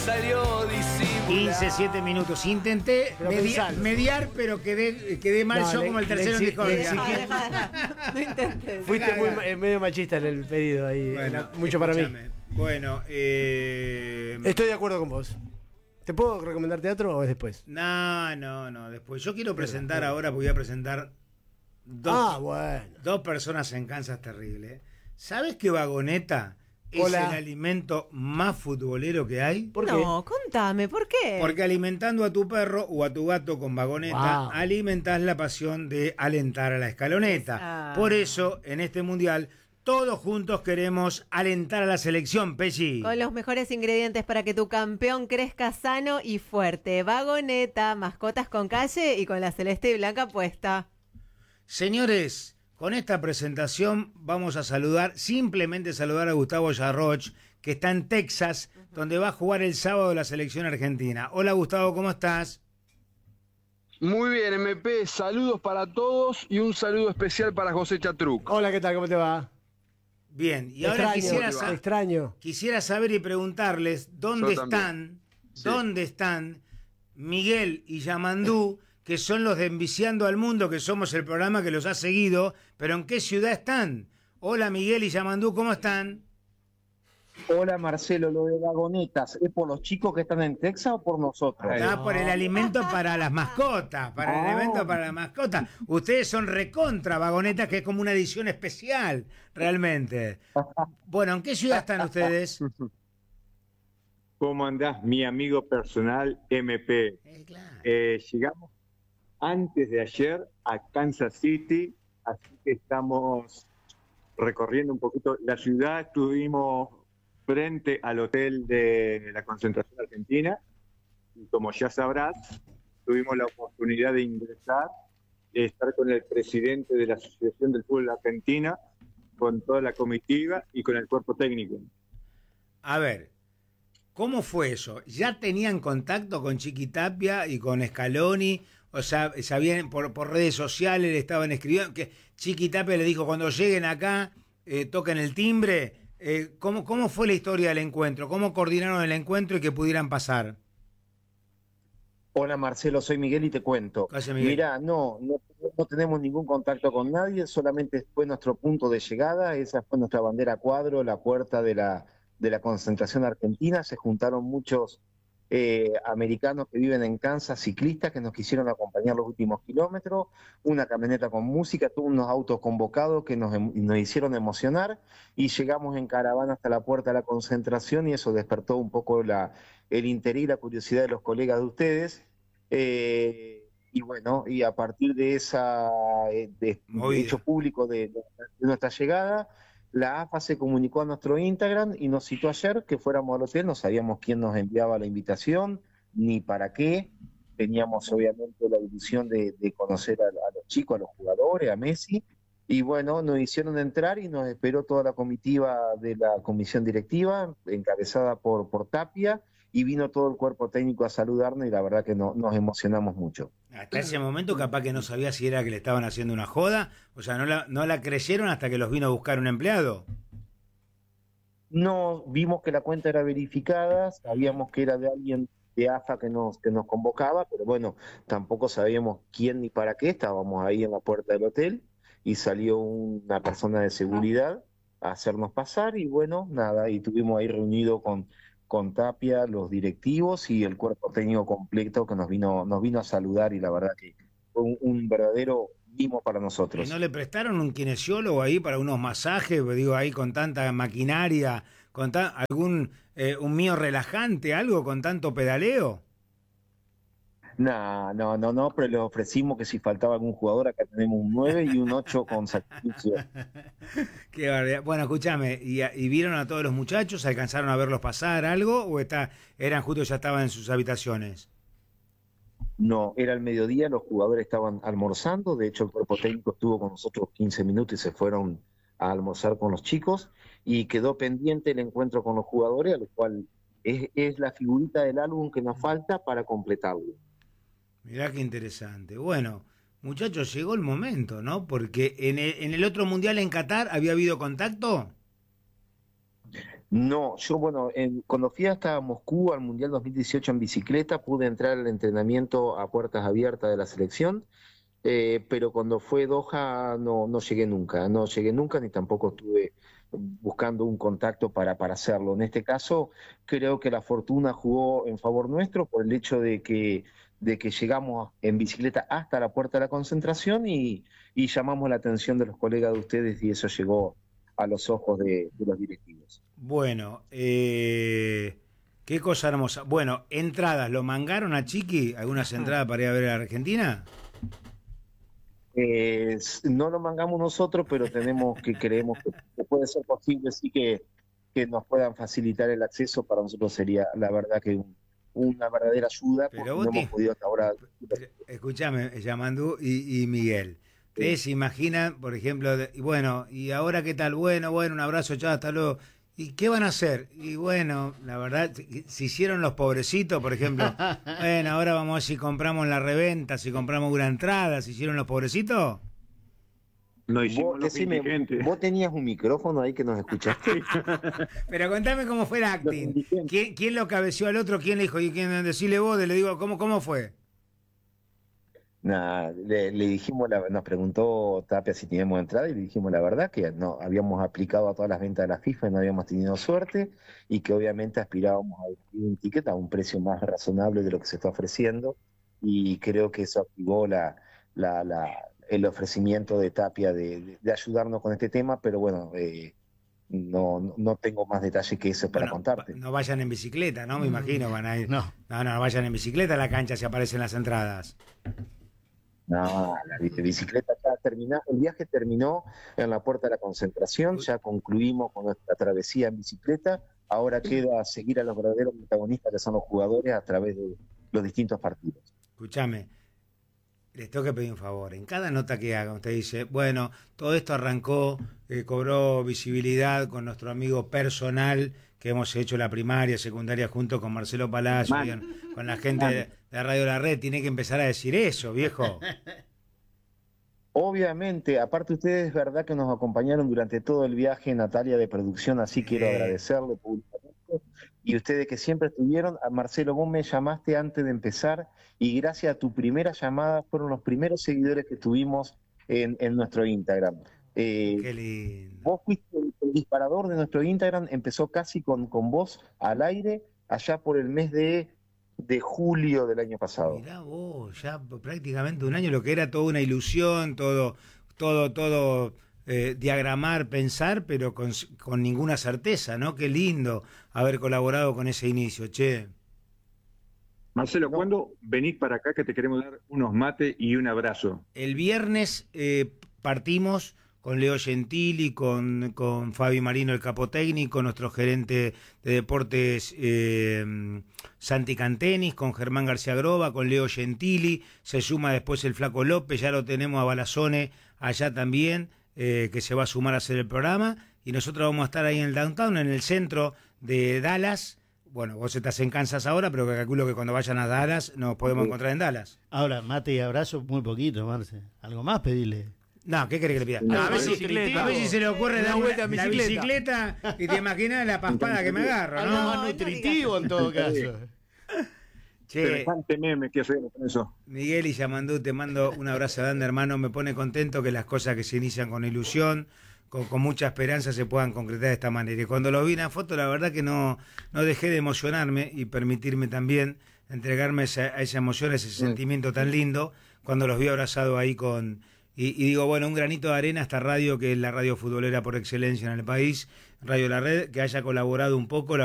salió disimulado. 15, 7 minutos. Intenté mediar, pero quedé mal yo como el tercero en discordia. No intentes. Fuiste medio machista en el pedido ahí. Bueno, mucho para mí. Bueno, estoy de acuerdo con vos. ¿Te puedo recomendar teatro o es después? No, después. Yo quiero presentar ahora, porque voy a presentar dos personas en Kansas terrible. ¿Sabes que Vagoneta es el alimento más futbolero que hay? ¿Por qué? No, contame, ¿por qué? Porque alimentando a tu perro o a tu gato con Vagoneta, alimentás la pasión de alentar a la escaloneta. Por eso, en este mundial, todos juntos queremos alentar a la selección, Pesci. Con los mejores ingredientes para que tu campeón crezca sano y fuerte. Vagoneta, mascotas con calle y con la celeste y blanca puesta. Señores, con esta presentación vamos a simplemente saludar a Gustavo Yarroch, que está en Texas, donde va a jugar el sábado la selección argentina. Hola Gustavo, ¿cómo estás? Muy bien, MP, saludos para todos y un saludo especial para José Chatruc. Hola, ¿qué tal? ¿Cómo te va? Bien, y ahora quisiera saber y preguntarles dónde están Miguel y Yamandú, que son los de Enviciando al Mundo, que somos el programa que los ha seguido, pero ¿en qué ciudad están? Hola Miguel y Yamandú, ¿cómo están? Hola Marcelo, lo de Vagonetas, ¿es por los chicos que están en Texas o por nosotros? Por el alimento para las mascotas, el alimento para las mascotas. Ustedes son recontra Vagonetas, que es como una edición especial, realmente. Bueno, ¿en qué ciudad están ustedes? ¿Cómo andás, mi amigo personal MP? Claro. Llegamos antes de ayer a Kansas City, así que estamos recorriendo un poquito la ciudad. Estuvimos frente al hotel de la concentración argentina y, como ya sabrás, tuvimos la oportunidad de ingresar, de estar con el presidente de la Asociación del Fútbol Argentina, con toda la comitiva y con el cuerpo técnico. A ver, ¿cómo fue eso? ¿Ya tenían contacto con Chiqui Tapia y con Scaloni? O sea, sabían por redes sociales, le estaban escribiendo que Chiqui Tapia le dijo, cuando lleguen acá, toquen el timbre. ¿Cómo fue la historia del encuentro? ¿Cómo coordinaron el encuentro y que pudieran pasar? Hola Marcelo, soy Miguel y te cuento. Mirá, no tenemos ningún contacto con nadie, solamente fue nuestro punto de llegada, esa fue nuestra bandera a cuadro, la puerta de la concentración argentina. Se juntaron muchos americanos que viven en Kansas, ciclistas que nos quisieron acompañar los últimos kilómetros, una camioneta con música, tuvo unos autos convocados que nos hicieron emocionar, y llegamos en caravana hasta la puerta de la concentración, y eso despertó un poco el interés y la curiosidad de los colegas de ustedes, y bueno, y a partir de de hecho público de nuestra llegada, la AFA se comunicó a nuestro Instagram y nos citó ayer que fuéramos al hotel. No sabíamos quién nos enviaba la invitación, ni para qué. Teníamos obviamente la ilusión de conocer a los chicos, a los jugadores, a Messi. Y bueno, nos hicieron entrar y nos esperó toda la comitiva de la comisión directiva, encabezada por Tapia, y vino todo el cuerpo técnico a saludarnos, y la verdad que nos emocionamos mucho. Hasta ese momento capaz que no sabía si era que le estaban haciendo una joda, o sea, no la creyeron hasta que los vino a buscar un empleado. No, vimos que la cuenta era verificada, sabíamos que era de alguien de AFA que nos convocaba, pero bueno, tampoco sabíamos quién ni para qué. Estábamos ahí en la puerta del hotel y salió una persona de seguridad a hacernos pasar, y bueno, nada, y estuvimos ahí reunidos con Tapia, los directivos y el cuerpo técnico completo, que nos vino a saludar, y la verdad que fue un verdadero mimo para nosotros. ¿Y no le prestaron un kinesiólogo ahí para unos masajes? Digo, ahí con tanta maquinaria, un mío relajante, algo con tanto pedaleo. No, pero les ofrecimos que si faltaba algún jugador, acá tenemos un 9 y un 8 con sacrificio. Qué barbaridad. Bueno, escúchame, ¿y vieron a todos los muchachos? ¿Alcanzaron a verlos pasar algo? ¿O eran justo, ya estaban en sus habitaciones? No, era el mediodía, los jugadores estaban almorzando. De hecho, el cuerpo técnico estuvo con nosotros 15 minutos y se fueron a almorzar con los chicos, y quedó pendiente el encuentro con los jugadores, a lo cual es la figurita del álbum que nos falta para completarlo. Mirá qué interesante. Bueno, muchachos, llegó el momento, ¿no? Porque en el otro mundial en Qatar había habido contacto. No, yo cuando fui hasta Moscú al Mundial 2018 en bicicleta, pude entrar al entrenamiento a puertas abiertas de la selección, pero cuando fue Doha no llegué nunca, ni tampoco estuve buscando un contacto para hacerlo. En este caso, creo que la fortuna jugó en favor nuestro por el hecho de que llegamos en bicicleta hasta la puerta de la concentración y llamamos la atención de los colegas de ustedes y eso llegó a los ojos de los directivos. Bueno, qué cosa hermosa. Bueno, entradas, ¿lo mangaron a Chiqui? ¿Algunas entradas para ir a ver a Argentina? No lo mangamos nosotros, pero creemos que puede ser posible, sí que nos puedan facilitar el acceso. Para nosotros sería, la verdad, que una verdadera ayuda, porque no hemos podido hasta ahora. Escúchame, Yamandú y Miguel. ¿Ustedes se imaginan, por ejemplo, y ahora qué tal? Bueno, un abrazo, chao, hasta luego. ¿Y qué van a hacer? Y bueno, la verdad, si hicieron los pobrecitos, por ejemplo, bueno, ahora vamos a ver si compramos la reventa, si compramos una entrada, ¿se hicieron los pobrecitos? No hicimos los inteligentes. Vos tenías un micrófono ahí que nos escuchaste. Pero contame cómo fue el acting. ¿Quién lo cabeció al otro? ¿Quién le dijo? ¿Y quién decirle vos? Le digo, ¿cómo fue? Nada, le dijimos, nos preguntó Tapia si teníamos entrada y le dijimos la verdad que no habíamos aplicado a todas las ventas de la FIFA y no habíamos tenido suerte y que obviamente aspirábamos a adquirir un ticket a un precio más razonable de lo que se está ofreciendo y creo que eso activó el ofrecimiento de Tapia de ayudarnos con este tema, pero bueno, no tengo más detalles que eso para contarte. No vayan en bicicleta, ¿no? Me imagino, van a ir. No, vayan en bicicleta a la cancha si aparecen las entradas. No, la bicicleta ya terminó, el viaje terminó en la puerta de la concentración, ya concluimos con nuestra travesía en bicicleta, ahora queda seguir a los verdaderos protagonistas que son los jugadores a través de los distintos partidos. Escúchame, les tengo que pedir un favor, en cada nota que haga usted dice, bueno, todo esto arrancó, cobró visibilidad con nuestro amigo personal, que hemos hecho la primaria, secundaria junto con Marcelo Palacio, con la gente de Radio La Red, tiene que empezar a decir eso, viejo. Obviamente, aparte ustedes es verdad que nos acompañaron durante todo el viaje, Natalia de producción, así quiero agradecerle públicamente, y ustedes que siempre estuvieron. A Marcelo, vos me llamaste antes de empezar, y gracias a tu primera llamada fueron los primeros seguidores que tuvimos en nuestro Instagram. Qué lindo. Vos fuiste el disparador de nuestro Instagram, empezó casi con vos al aire, allá por el mes de julio del año pasado. Mirá vos, ya prácticamente un año, lo que era toda una ilusión, todo diagramar, pensar, pero con ninguna certeza, ¿no? Qué lindo haber colaborado con ese inicio, che. Marcelo, ¿cuándo venís para acá que te queremos dar unos mates y un abrazo? El viernes partimos con Leo Gentili, con Fabi Marino, el capotécnico, nuestro gerente de deportes Santi Cantenis, con Germán García Groba, con Leo Gentili, se suma después el Flaco López, ya lo tenemos a Balazone allá también, que se va a sumar a hacer el programa, y nosotros vamos a estar ahí en el downtown, en el centro de Dallas. Bueno, vos estás en Kansas ahora, pero calculo que cuando vayan a Dallas nos podemos encontrar en Dallas. Ahora, mate y abrazo, muy poquito, Marce. ¿Algo más pedirle? No, ¿qué querés que le pida? A ver si se le ocurre la bicicleta y te imaginas la paspada que me agarro, ¿no? Algo más nutritivo en todo caso. Che, meme, qué feo con eso. Miguel y Yamandú, te mando un abrazo grande, hermano. Me pone contento que las cosas que se inician con ilusión, con mucha esperanza, se puedan concretar de esta manera. Y cuando lo vi en la foto, la verdad que no dejé de emocionarme y permitirme también entregarme a esa emoción, a ese sentimiento tan lindo, cuando los vi abrazados ahí y digo, bueno, un granito de arena a esta radio, que es la radio futbolera por excelencia en el país, Radio La Red, que haya colaborado un poco.